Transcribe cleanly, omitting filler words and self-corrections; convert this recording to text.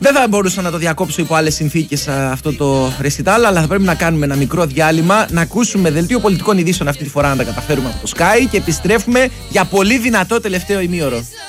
Δεν θα μπορούσα να το διακόψω υπό άλλες συνθήκες αυτό το ρεσιτάλ, αλλά θα πρέπει να κάνουμε ένα μικρό διάλειμμα, να ακούσουμε δελτίο πολιτικών ειδήσεων αυτή τη φορά, να τα καταφέρουμε από το Sky, και επιστρέφουμε για πολύ δυνατό τελευταίο ημίωρο.